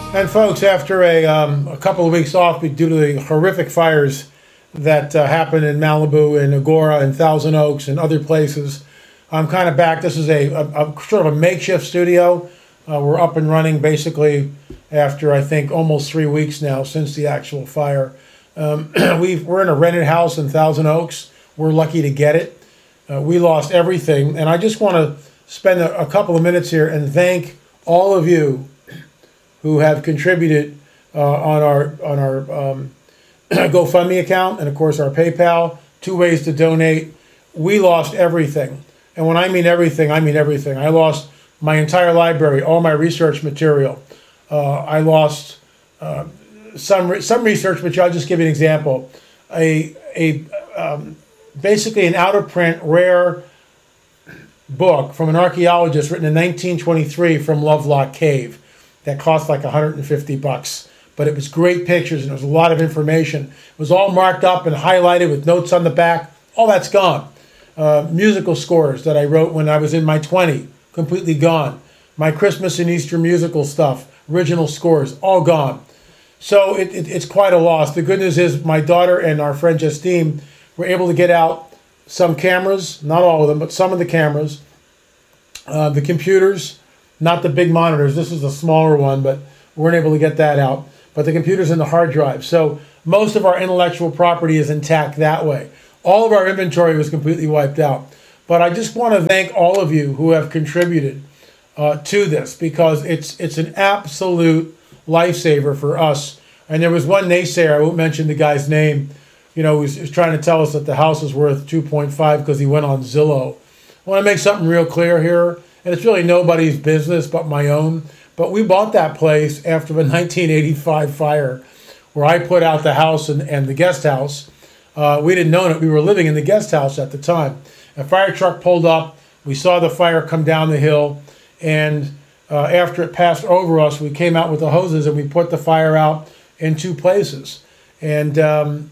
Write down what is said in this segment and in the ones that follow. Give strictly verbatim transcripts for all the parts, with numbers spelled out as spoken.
And folks, after a, um, a couple of weeks off due to the horrific fires that uh, happened in Malibu and Agora and Thousand Oaks and other places, I'm kind of back. This is a, a, a sort of a makeshift studio. Uh, we're up and running basically after, I think, almost three weeks now since the actual fire. Um, we've, we're in a rented house in Thousand Oaks. We're lucky to get it. Uh, we lost everything. And I just want to spend a, a couple of minutes here and thank all of you who have contributed uh, on our on our um, GoFundMe account and, of course, our PayPal. Two ways to donate. We lost everything. And when I mean everything, I mean everything. I lost my entire library, all my research material. Uh, I lost uh, some some research material. I'll just give you an example. A, a um, basically an out-of-print, rare book from an archaeologist written in nineteen twenty-three from Lovelock Cave. That cost like a hundred fifty bucks, but it was great pictures and it was a lot of information. It was all marked up and highlighted with notes on the back. All that's gone. Uh, musical scores that I wrote when I was in my twenties, completely gone. My Christmas and Easter musical stuff, original scores, all gone. So it, it, it's quite a loss. The good news is my daughter and our friend Justine were able to get out some cameras, not all of them, but some of the cameras, uh, the computers. Not the big monitors. This is a smaller one, but we weren't able to get that out. But the computers and the hard drive. So most of our intellectual property is intact that way. All of our inventory was completely wiped out. But I just want to thank all of you who have contributed uh, to this because it's it's an absolute lifesaver for us. And there was one naysayer, I won't mention the guy's name, you know, who was, was trying to tell us that the house is worth two point five because he went on Zillow. I want to make something real clear here. And it's really nobody's business but my own. But we bought that place after the nineteen eighty-five fire where I put out the house and, and the guest house. Uh, we didn't know it. We were living in the guest house at the time. A fire truck pulled up. We saw the fire come down the hill. And uh, after it passed over us, we came out with the hoses and we put the fire out in two places. And um,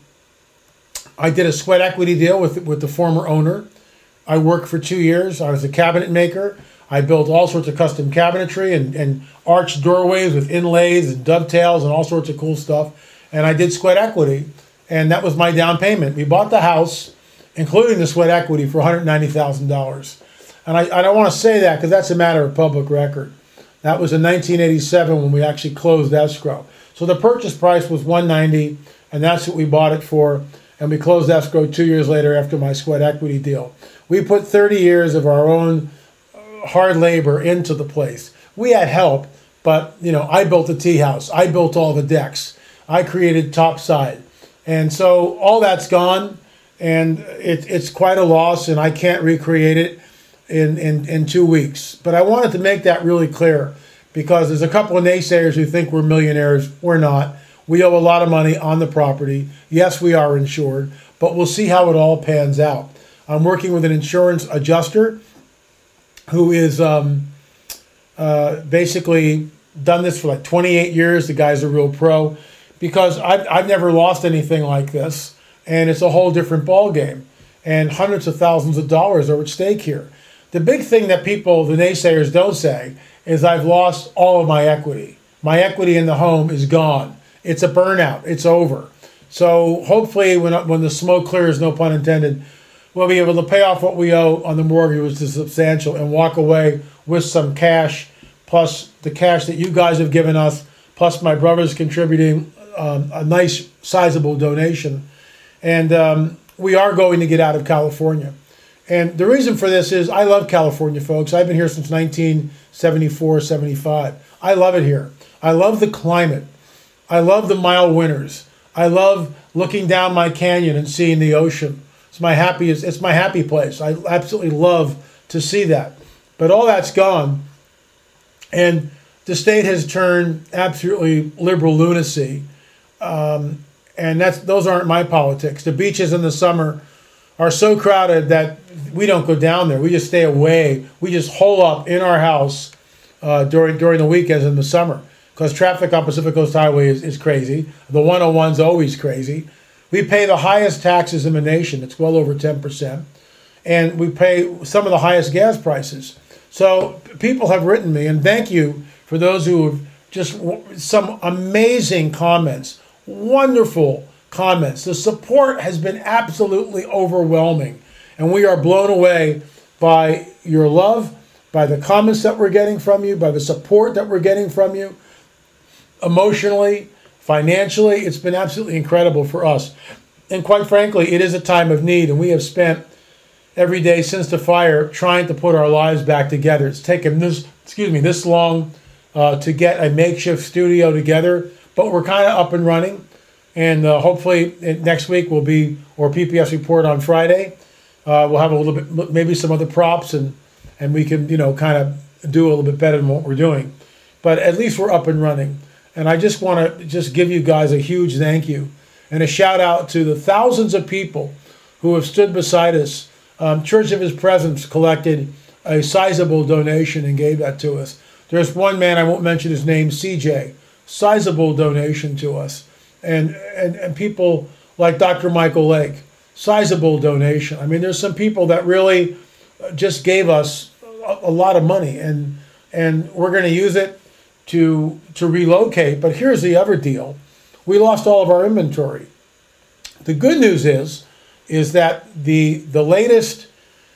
I did a sweat equity deal with, with the former owner. I worked for two years. I was a cabinet maker. I built all sorts of custom cabinetry and, and arched doorways with inlays and dovetails and all sorts of cool stuff. And I did sweat equity, and that was my down payment. We bought the house, including the sweat equity, for one hundred ninety thousand dollars. And I, I don't want to say that because that's a matter of public record. That was in nineteen eighty-seven when we actually closed escrow. So the purchase price was one hundred ninety thousand dollars, and that's what we bought it for. And we closed escrow two years later after my sweat equity deal. We put thirty years of our own hard labor into the place. We had help, but you know, I built the tea house. I built all the decks. I created topside. And so all that's gone, and it, it's quite a loss, and I can't recreate it in, in, in two weeks. But I wanted to make that really clear because there's a couple of naysayers who think we're millionaires. We're not. We owe a lot of money on the property. Yes, we are insured, but we'll see how it all pans out. I'm working with an insurance adjuster who is um, uh, basically done this for like twenty-eight years. The guy's a real pro because I've, I've never lost anything like this, and it's a whole different ball game. And hundreds of thousands of dollars are at stake here. The big thing that people, the naysayers, don't say is I've lost all of my equity. My equity in the home is gone. It's a burnout. It's over. So hopefully when, when the smoke clears, no pun intended, we'll be able to pay off what we owe on the mortgage, which is substantial, and walk away with some cash, plus the cash that you guys have given us, plus my brother's contributing um, a nice, sizable donation. And um, we are going to get out of California. And the reason for this is I love California, folks. I've been here since nineteen seventy-four, seventy-five. I love it here. I love the climate. I love the mild winters. I love looking down my canyon and seeing the ocean. It's my happiest, it's my happy place. I absolutely love to see that. But all that's gone. And the state has turned absolutely liberal lunacy. Um, and that's those aren't my politics. The beaches in the summer are so crowded that we don't go down there. We just stay away. We just hole up in our house uh, during during the weekends in the summer. Because traffic on Pacific Coast Highway is, is crazy. The one oh one's always crazy. We pay the highest taxes in the nation. It's well over ten percent. And we pay some of the highest gas prices. So people have written me, and thank you for those who have just some amazing comments, wonderful comments. The support has been absolutely overwhelming, and we are blown away by your love, by the comments that we're getting from you, by the support that we're getting from you, emotionally, financially. It's been absolutely incredible for us. And quite frankly, it is a time of need, and we have spent every day since the fire trying to put our lives back together. It's taken this, excuse me, this long uh, to get a makeshift studio together, but we're kind of up and running. And uh, hopefully next week will be, or P P S report on Friday. Uh, we'll have a little bit, maybe some other props, and and we can, you know, kind of do a little bit better than what we're doing. But at least we're up and running. And I just want to just give you guys a huge thank you and a shout out to the thousands of people who have stood beside us. Um, Church of His Presence collected a sizable donation and gave that to us. There's one man, I won't mention his name, C J, sizable donation to us. And, and, and people like Doctor Michael Lake, sizable donation. I mean, there's some people that really just gave us a, a lot of money, and and we're going to use it to to relocate. But here's the other deal. We lost all of our inventory. The good news is, is that the the latest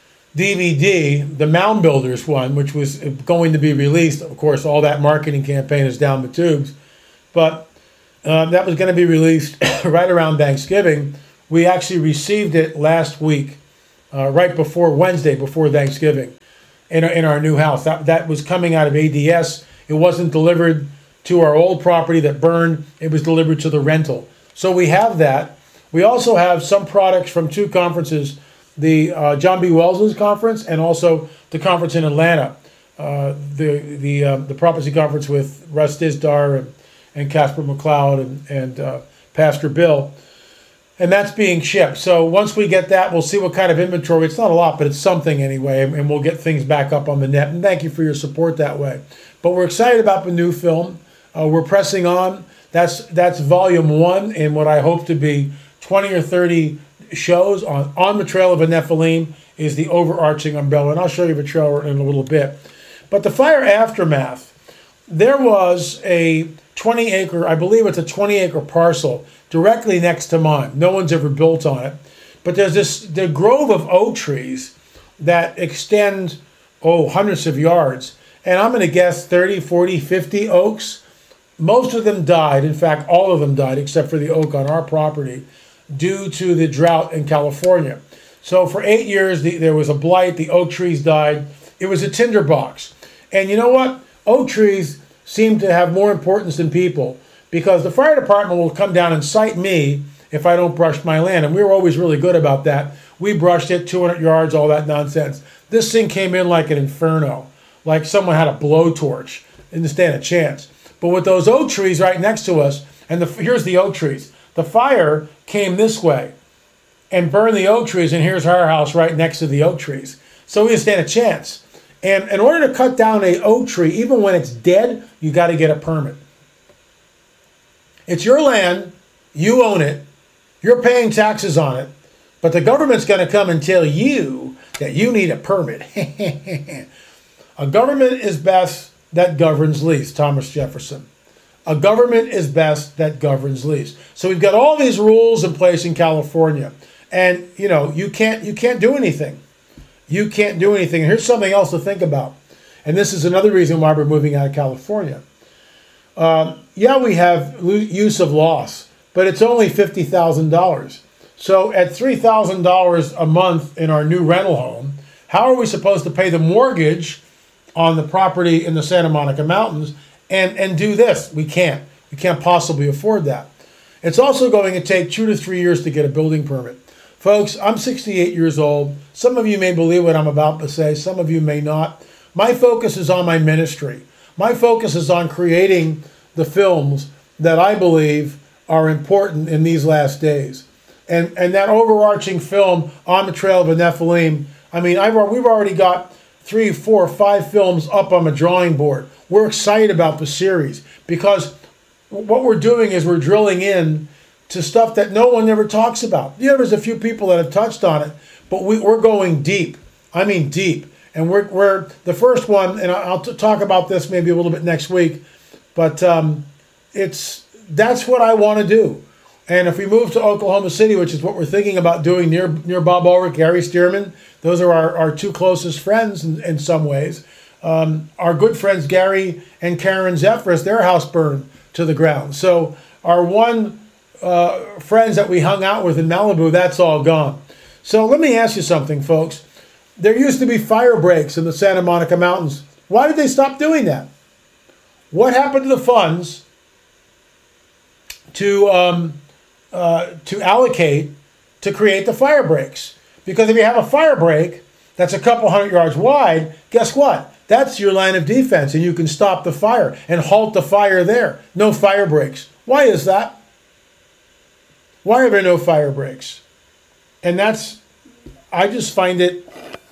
D V D, the Mound Builders one, which was going to be released, of course, all that marketing campaign is down the tubes, but uh, that was going to be released right around Thanksgiving. We actually received it last week, uh, right before Wednesday, before Thanksgiving, in our, in our new house. That, that was coming out of A D S. It wasn't delivered to our old property that burned. It was delivered to the rental. So we have that. We also have some products from two conferences, the uh, John B. Wells' conference and also the conference in Atlanta, uh, the the um, the prophecy conference with Russ Dizdar and, and Casper McLeod and, and uh, Pastor Bill. And that's being shipped. So once we get that, we'll see what kind of inventory. It's not a lot, but it's something anyway, and, and we'll get things back up on the net. And thank you for your support that way. But we're excited about the new film. Uh, we're pressing on. That's that's volume one in what I hope to be twenty or thirty shows on On the Trail of a Nephilim is the overarching umbrella. And I'll show you the trailer in a little bit. But the fire aftermath, there was a twenty acre, I believe it's a twenty acre parcel directly next to mine. No one's ever built on it. But there's this the grove of oak trees that extend, oh, hundreds of yards. And I'm going to guess thirty, forty, fifty oaks. Most of them died. In fact, all of them died except for the oak on our property due to the drought in California. So for eight years, the, there was a blight. The oak trees died. It was a tinderbox. And you know what? Oak trees seem to have more importance than people, because the fire department will come down and cite me if I don't brush my land. And we were always really good about that. We brushed it, two hundred yards, all that nonsense. This thing came in like an inferno, like someone had a blowtorch. Didn't stand a chance. But with those oak trees right next to us, and the, here's the oak trees. The fire came this way and burned the oak trees, and here's our house right next to the oak trees. So we didn't stand a chance. And in order to cut down a oak tree, even when it's dead, you got to get a permit. It's your land, you own it, you're paying taxes on it, but the government's going to come and tell you that you need a permit. A government is best that governs least, Thomas Jefferson. A government is best that governs least. So we've got all these rules in place in California, and you know you can't you can't do anything. You can't do anything. And here's something else to think about, and this is another reason why we're moving out of California. Um, yeah, we have use of loss, but it's only fifty thousand dollars. So at three thousand dollars a month in our new rental home, how are we supposed to pay the mortgage on the property in the Santa Monica Mountains and, and do this? We can't. We can't possibly afford that. It's also going to take two to three years to get a building permit. Folks, I'm sixty-eight years old. Some of you may believe what I'm about to say. Some of you may not. My focus is on my ministry. My focus is on creating the films that I believe are important in these last days. And, and that overarching film, On the Trail of a Nephilim, I mean, I've, we've already got three, four, five films up on the drawing board. We're excited about the series because what we're doing is we're drilling in to stuff that no one ever talks about. Yeah, there's a few people that have touched on it, but we, we're going deep. I mean deep. And we're, we're the first one, and I'll t- talk about this maybe a little bit next week, But um, it's that's what I want to do. And if we move to Oklahoma City, which is what we're thinking about doing near near Bob Ulrich, Gary Stearman, those are our, our two closest friends in, in some ways. Um, our good friends Gary and Karen Zephyrus, their house burned to the ground. So our one uh, friends that we hung out with in Malibu, that's all gone. So let me ask you something, folks. There used to be fire breaks in the Santa Monica Mountains. Why did they stop doing that? What happened to the funds to um, uh, to allocate to create the fire breaks? Because if you have a fire break that's a couple hundred yards wide, guess what? That's your line of defense, and you can stop the fire and halt the fire there. No fire breaks. Why is that? Why are there no fire breaks? And that's, I just find it,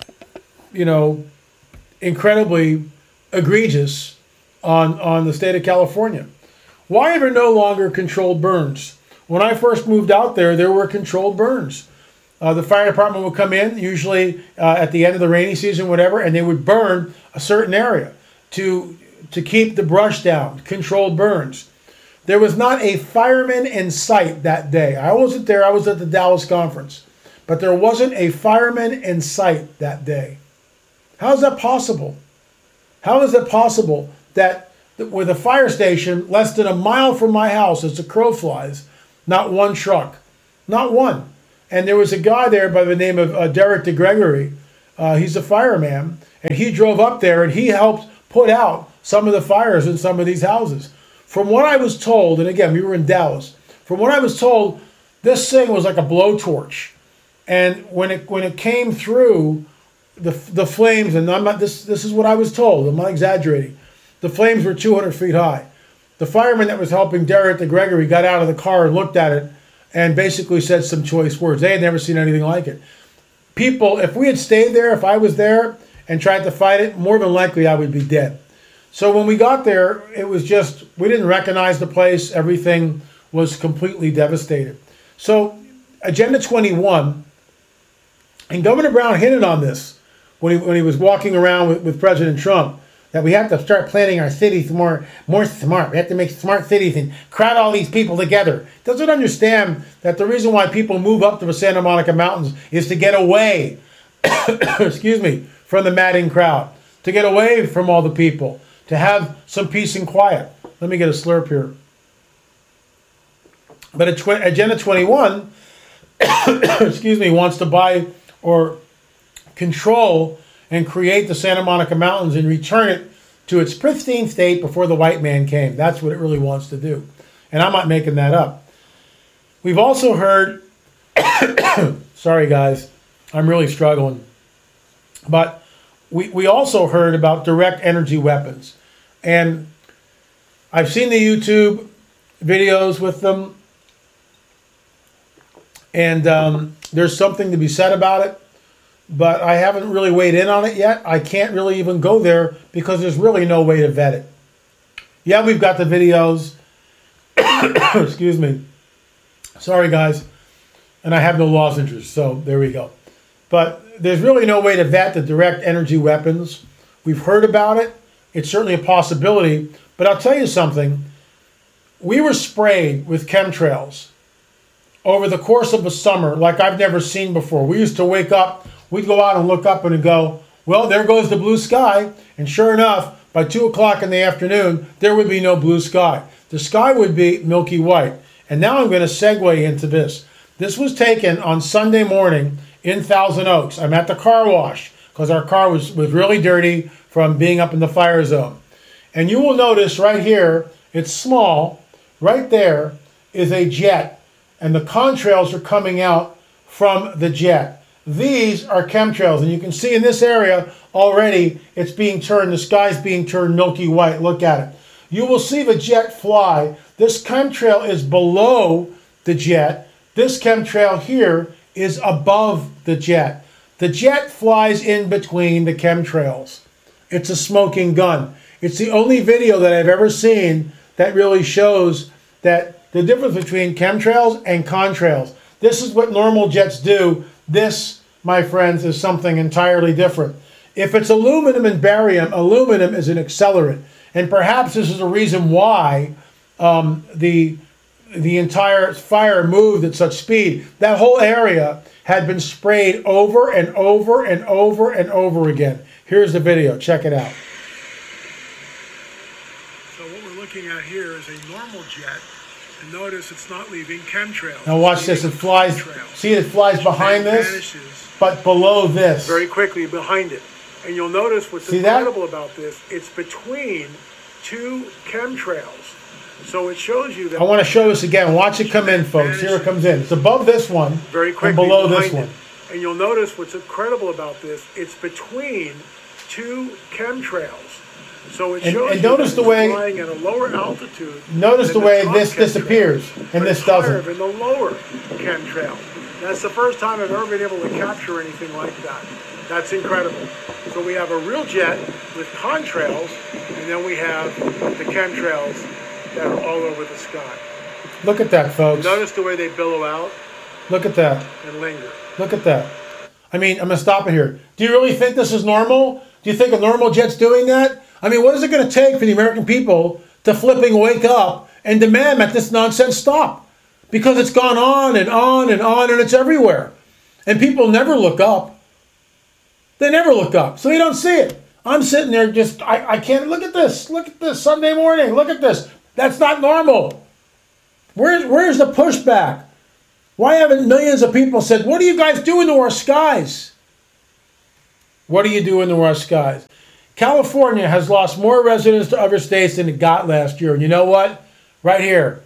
you know, incredibly egregious on, on the state of California. Why are there no longer controlled burns? When I first moved out there, there were controlled burns. Uh, the fire department would come in, usually uh, at the end of the rainy season, whatever, and they would burn a certain area to, to keep the brush down, controlled burns. There was not a fireman in sight that day. I wasn't there. I was at the Dallas conference. But there wasn't a fireman in sight that day. How is that possible? How is it possible that with a fire station less than a mile from my house, as the crow flies, not one truck, not one. And there was a guy there by the name of uh, Derek DeGregory. Uh, he's a fireman, and he drove up there and he helped put out some of the fires in some of these houses. From what I was told, and again, we were in Dallas, from what I was told, this thing was like a blowtorch. And when it when it came through the the flames, and I'm not this this is what I was told, I'm not exaggerating. The flames were two hundred feet high. The fireman that was helping Derek DeGregory got out of the car and looked at it and basically said some choice words. They had never seen anything like it. People, if we had stayed there, if I was there and tried to fight it, more than likely I would be dead. So when we got there, it was just, we didn't recognize the place. Everything was completely devastated. So Agenda twenty-one, and Governor Brown hinted on this when he, when he was walking around with, with President Trump, that we have to start planning our cities more, more smart. We have to make smart cities and crowd all these people together. Doesn't understand that the reason why people move up to the Santa Monica Mountains is to get away, excuse me, from the madding crowd, to get away from all the people, to have some peace and quiet. Let me get a slurp here. But Agenda twenty-one, excuse me, wants to buy or control and create the Santa Monica Mountains and return it to its pristine state before the white man came. That's what it really wants to do. And I'm not making that up. We've also heard, sorry guys, I'm really struggling. But we, we also heard about direct energy weapons. And I've seen the YouTube videos with them. And um, there's something to be said about it. But I haven't really weighed in on it yet. I can't really even go there because there's really no way to vet it. Yeah, we've got the videos. Excuse me. Sorry, guys. And I have no lozenges, so there we go. But there's really no way to vet the direct energy weapons. We've heard about it. It's certainly a possibility. But I'll tell you something. We were sprayed with chemtrails over the course of a summer like I've never seen before. We used to wake up, we'd go out and look up and go, well, there goes the blue sky. And sure enough, by two o'clock in the afternoon, there would be no blue sky. The sky would be milky white. And now I'm going to segue into this. This was taken on Sunday morning in Thousand Oaks. I'm at the car wash because our car was, was really dirty from being up in the fire zone. And you will notice right here, it's small. Right there is a jet. And the contrails are coming out from the jet. These are chemtrails. And you can see in this area already it's being turned, the sky's being turned milky white. Look at it. You will see the jet fly. This chemtrail is below the jet. This chemtrail here is above the jet. The jet flies in between the chemtrails. It's a smoking gun. It's the only video that I've ever seen that really shows that the difference between chemtrails and contrails. This is what normal jets do. This, my friends, is something entirely different. If it's aluminum and barium, aluminum is an accelerant. And perhaps this is the reason why um, the the entire fire moved at such speed. That whole area had been sprayed over and over and over and over again. Here's the video. Check it out. So what we're looking at here is a normal jet. And notice it's not leaving chemtrails. Now watch this. It flies. See, it flies behind this, but below this. Very quickly behind it. And you'll notice what's See that? incredible about this. It's between two chemtrails. So it shows you that... I want to show this again. Watch it come in, folks. Here it comes in. It's above this one very quickly and below this it. one. And you'll notice what's incredible about this. It's between two chemtrails. So it And, shows and you notice that the way... it's flying at a lower altitude. Notice the than way top this chemtrail, disappears and but this it's higher doesn't. in the lower chemtrail. That's the first time I've ever been able to capture anything like that. That's incredible. So we have a real jet with contrails, and then we have the chemtrails that are all over the sky. Look at that, folks. Notice the way they billow out Look at that. and linger. Look at that. I mean, I'm going to stop it here. Do you really think this is normal? Do you think a normal jet's doing that? I mean, what is it going to take for the American people to flipping wake up and demand that this nonsense stop? Because it's gone on and on and on, and it's everywhere. And people never look up. They never look up, so they don't see it. I'm sitting there just, I, I can't, look at this. Look at this Sunday morning. Look at this. That's not normal. Where's, where's the pushback? Why haven't millions of people said, what are you guys doing to our skies? What are you doing to our skies? California has lost more residents to other states than it got last year. And you know what? Right here,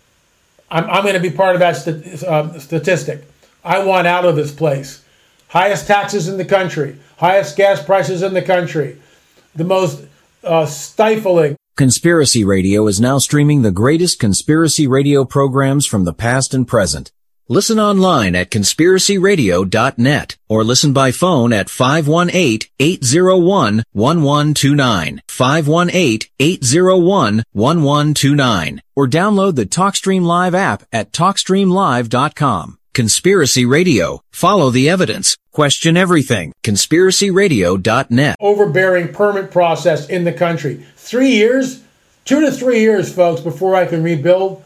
I'm, I'm going to be part of that st- uh, statistic. I want out of this place. Highest taxes in the country. Highest gas prices in the country. The most uh, stifling. Conspiracy Radio is now streaming the greatest conspiracy radio programs from the past and present. Listen online at conspiracy radio dot net or listen by phone at five one eight, eight zero one, one one two nine, five one eight, eight zero one, one one two nine, or download the TalkStream Live app at talk stream live dot com. Conspiracy Radio. Follow the evidence. Question everything. conspiracy radio dot net. Overbearing permit process in the country. Three years, two to three years, folks, before I can rebuild.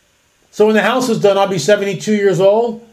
So when the house is done, I'll be seventy-two years old.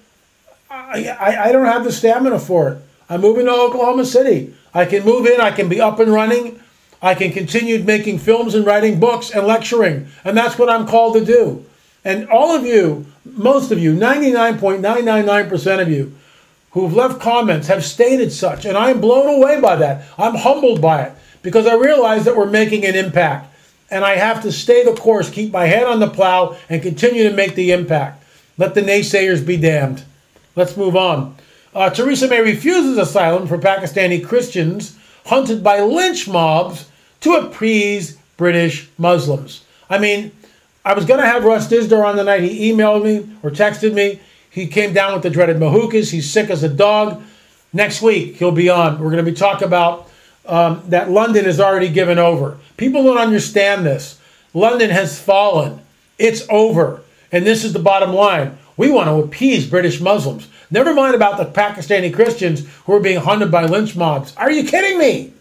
I, I, I don't have the stamina for it. I'm moving to Oklahoma City. I can move in. I can be up and running. I can continue making films and writing books and lecturing. And that's what I'm called to do. And all of you, most of you, ninety-nine point nine nine nine percent of you who've left comments have stated such. And I'm blown away by that. I'm humbled by it because I realize that we're making an impact. And I have to stay the course, keep my head on the plow, and continue to make the impact. Let the naysayers be damned. Let's move on. Uh, Theresa May refuses asylum for Pakistani Christians hunted by lynch mobs to appease British Muslims. I mean, I was going to have Russ Dizdar on tonight. He emailed me or texted me. He came down with the dreaded mahukas. He's sick as a dog. Next week, he'll be on. We're going to be talking about um, that London is already given over. People don't understand this. London has fallen. It's over. And this is the bottom line. We want to appease British Muslims. Never mind about the Pakistani Christians who are being hunted by lynch mobs. Are you kidding me?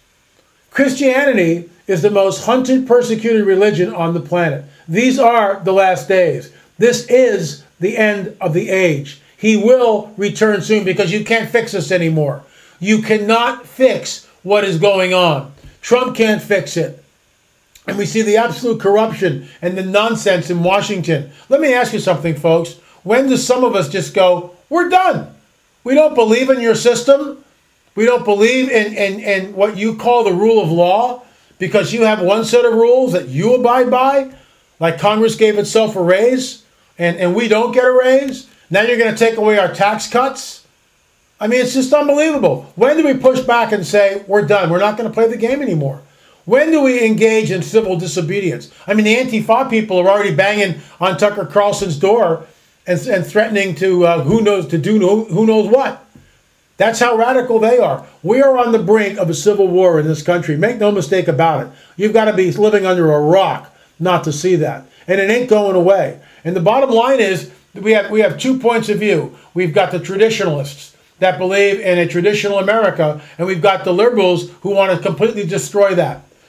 Christianity is the most hunted, persecuted religion on the planet. These are the last days. This is the end of the age. He will return soon because you can't fix this anymore. You cannot fix what is going on. Trump can't fix it. And we see the absolute corruption and the nonsense in Washington. Let me ask you something, folks. When do some of us just go, we're done? We don't believe in your system. We don't believe in, in, in what you call the rule of law because you have one set of rules that you abide by, like Congress gave itself a raise, and, and we don't get a raise. Now you're going to take away our tax cuts? I mean, it's just unbelievable. When do we push back and say, we're done, we're not going to play the game anymore? When do we engage in civil disobedience? I mean, the Antifa people are already banging on Tucker Carlson's door and, and threatening to, uh, who knows, to do who, who knows what. That's how radical they are. We are on the brink of a civil war in this country. Make no mistake about it. You've got to be living under a rock not to see that. And it ain't going away. And the bottom line is we have, we have two points of view. We've got the traditionalists that believe in a traditional America, and we've got the liberals who want to completely destroy that.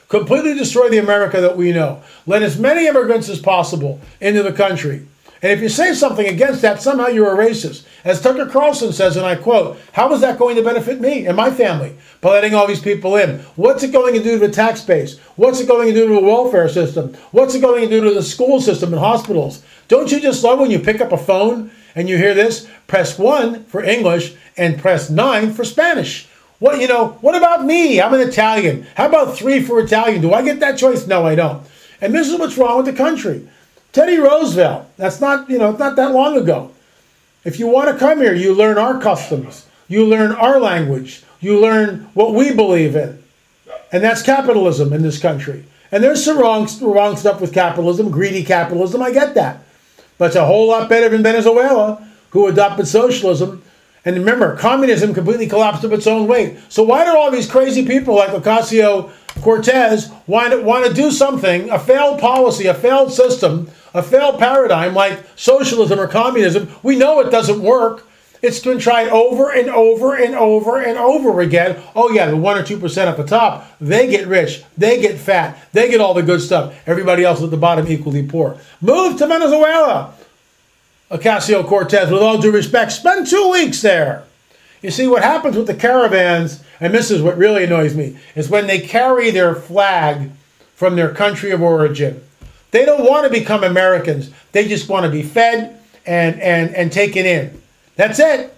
Completely destroy the America that we know. Let as many immigrants as possible into the country. And if you say something against that, somehow you're a racist. As Tucker Carlson says, and I quote, how is that going to benefit me and my family by letting all these people in? What's it going to do to the tax base? What's it going to do to the welfare system? What's it going to do to the school system and hospitals? Don't you just love when you pick up a phone and you hear this? Press one for English and press nine for Spanish. What, you know, what about me? I'm an Italian. How about three for Italian? Do I get that choice? No, I don't. And this is what's wrong with the country. Teddy Roosevelt, that's not, you know, not that long ago. If you want to come here, you learn our customs. You learn our language. You learn what we believe in. And that's capitalism in this country. And there's some wrong, wrong stuff with capitalism, greedy capitalism, I get that. But it's a whole lot better than Venezuela, who adopted socialism. And remember, communism completely collapsed of its own weight. So why do all these crazy people like Ocasio-Cortez want to, want to do something, a failed policy, a failed system, a failed paradigm like socialism or communism? We know it doesn't work. It's been tried over and over and over and over again. Oh yeah, the one or two percent at the top, they get rich, they get fat, they get all the good stuff. Everybody else at the bottom equally poor. Move to Venezuela. Ocasio-Cortez, with all due respect, spend two weeks there. You see, what happens with the caravans, and this is what really annoys me, is when they carry their flag from their country of origin. They don't want to become Americans. They just want to be fed and, and, and taken in. That's it.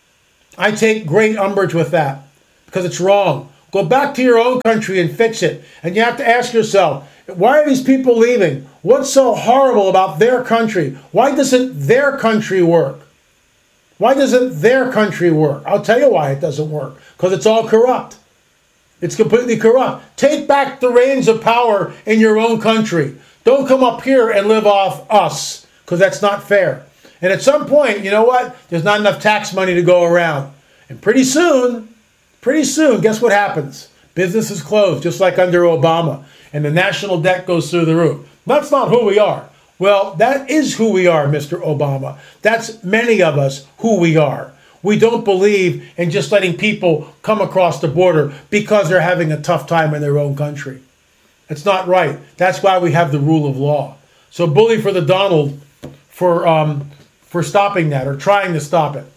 I take great umbrage with that because it's wrong. Go back to your own country and fix it. And you have to ask yourself, why are these people leaving? What's so horrible about their country? Why doesn't their country work? Why doesn't their country work? I'll tell you why it doesn't work. Because it's all corrupt. It's completely corrupt. Take back the reins of power in your own country. Don't come up here and live off us, because that's not fair. And at some point, you know what? There's not enough tax money to go around. And pretty soon, pretty soon, guess what happens? Businesses close, just like under Obama. And the national debt goes through the roof. That's not who we are. Well, that is who we are, Mister Obama. That's many of us who we are. We don't believe in just letting people come across the border because they're having a tough time in their own country. It's not right. That's why we have the rule of law. So bully for the Donald for, um, for stopping that or trying to stop it.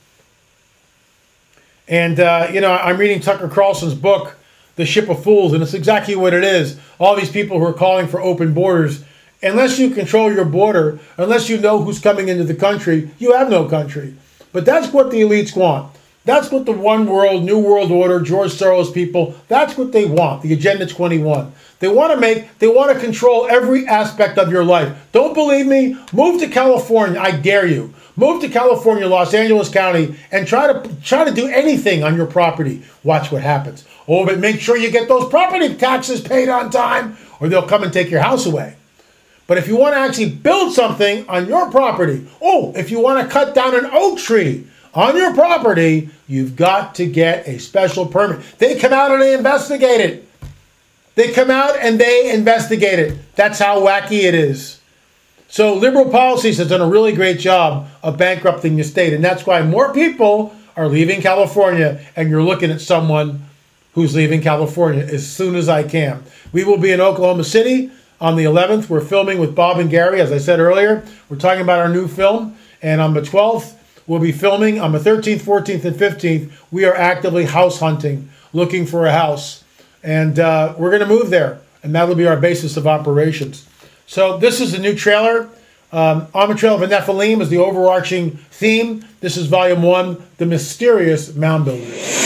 And, uh, you know, I'm reading Tucker Carlson's book, The Ship of Fools, and it's exactly what it is. All these people who are calling for open borders, unless you control your border, unless you know who's coming into the country, you have no country. But that's what the elites want. That's what the one world, new world order, George Soros people, that's what they want, the Agenda twenty-one. They want to make, they want to control every aspect of your life. Don't believe me? Move to California, I dare you. Move to California, Los Angeles County, and try to try to do anything on your property. Watch what happens. Oh, but make sure you get those property taxes paid on time, or they'll come and take your house away. But if you want to actually build something on your property, oh, if you want to cut down an oak tree on your property, you've got to get a special permit. They come out and they investigate it. They come out and they investigate it. That's how wacky it is. So liberal policies has done a really great job of bankrupting the state, and that's why more people are leaving California, and you're looking at someone who's leaving California as soon as I can. We will be in Oklahoma City on the eleventh. We're filming with Bob and Gary, as I said earlier. We're talking about our new film, and on the twelfth, we'll be filming. On the thirteenth, fourteenth, and fifteenth, we are actively house hunting, looking for a house. And uh, we're going to move there, and that'll be our basis of operations. So this is the new trailer. Um, On the Trail of the Nephilim is the overarching theme. This is volume one, The Mysterious Mound Builders.